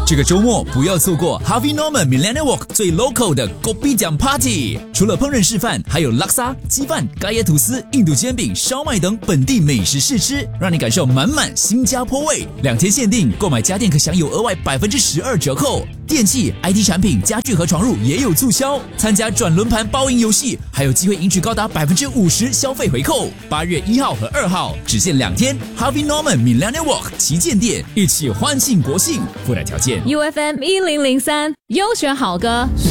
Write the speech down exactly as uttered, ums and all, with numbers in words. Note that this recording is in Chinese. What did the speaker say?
这个周末不要错过 Harvey Norman Millennium Walk 最 local 的 Kopi 酱 Party。除了烹饪示范，还有拉沙、鸡饭、咖椰吐司、印度煎饼、烧麦等本地美食试吃，让你感受满满新加坡味。两天限定，购买家电可享有额外百分之十二折扣。电器、I T 产品、家具和床褥也有促销。参加转轮盘包赢游戏，还有机会赢取高达百分之五十消费回扣。八月一号和二号只限两天 ，Harvey Norman Millennium Walk 旗舰店，一起欢庆国庆。附带条件 U F M 一零零三优选好歌。